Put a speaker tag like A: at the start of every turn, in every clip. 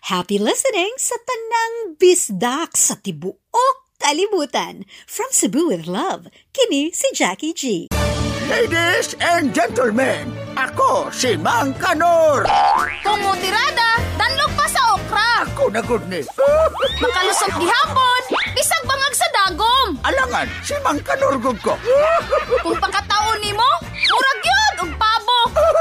A: Happy listening sa tanang bisdak sa tibuok kalibutan. From Cebu with Love, kini si Jackie G.
B: Ladies and gentlemen, ako si Mang Kanor.
C: Kung mutirada, danlog pa sa okra.
B: Ako na good ni.
C: Makalusot gihapon, bisag bangag sa dagom.
B: Alangan, si Mang Kanor good ko.
C: Kung pagkataon nimo, murag yun, og pabo.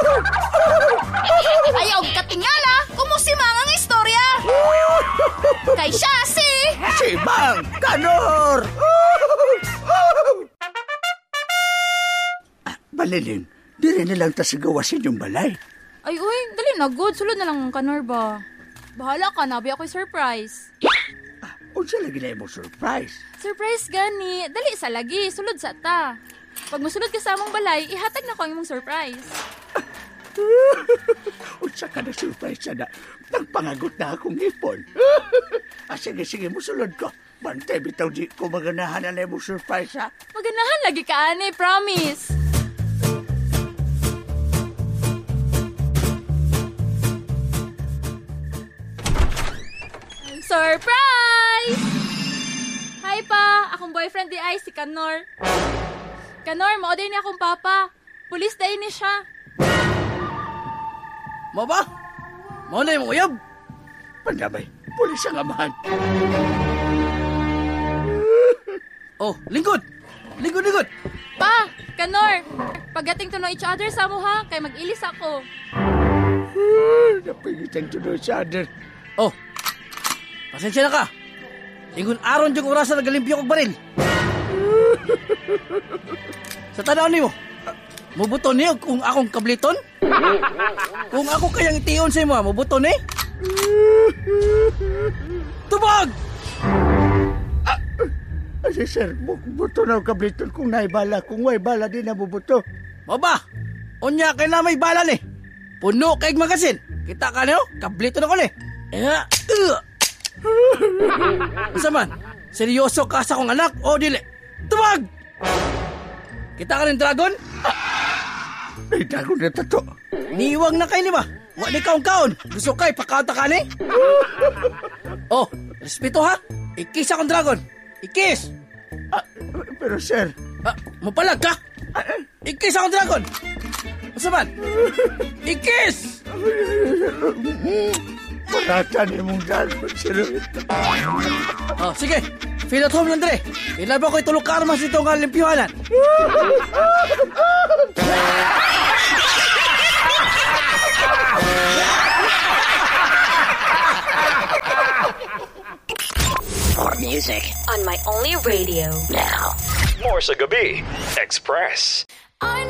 C: Ayaw og katingala, kumusimang ang istorya. Kay siya
B: si Mang Kanor. Baliling, di rin nilang tasigawasin yung balay.
D: Ay, uy, dali na, good. Sulod na lang ang Kanor ba? Bahala ka, nabi ako'y surprise.
B: O siya lagi na mo surprise.
D: Surprise gani. Dali sa lagi, sulod sa ta. Pag masulod ka sa among balay, ihatag na ko ang imong surprise.
B: O siya ka na surprise sana. Nagpangagot na akong ipon. Sige, musulod ko. Bantay, bitaw di ko maganahan na mo surprise, ha?
D: Maganahan lagi ka, ane, promise. Surprise! Hi pa, akong boyfriend di ay si Kanor. Kanor, maoday ni akong papa. Pulis day ni siya.
E: Mo ba? Maunay mo uyab?
B: Pandamay, pulis ang amahan.
E: Oh, lingkod! Lingkod!
D: Pa, Kanor, pagdating to know each other sa mo ha, kay mag-ilis ako.
B: Napigitan to know each other.
E: Oh, pasensya na ka. Ingon aron yung orasan nagalimpyo kong baril. Sa tanaw ni mo, mubuton niyo kung akong kabliton? Kung ako kayang itiyon sa mo, mubuton eh? Tubag!
B: Ay, sir, buto na kabliton kung naibala. Kung may bala din na bubuto.
E: Baba, unya kay na may bala ni. Puno kay magasin. Kita ka niyo, kabliton ako ni. Asa man? Seryoso ka sa akong anak o dili? Tubag! Kita ka rin dragon?
B: Ay, dragon na tato.
E: Niwag na kayo ni ba? Wala kaon-kaon. Gusto kay pakauta ka ni? Oh, respeto ha? Ikis akong dragon. Ikis!
B: Pero sir...
E: mapalag ka? Ikis akong dragon. Asa man? Ikis!
B: Paratan yung mong dragon, sir.
E: Oh, sige. Feel at home lang, Dre. Ilaba ko'y tulog karmas dito ang limpiyuhanan.
F: More music on my only radio. Now.
G: More sa gabi. Express.
C: I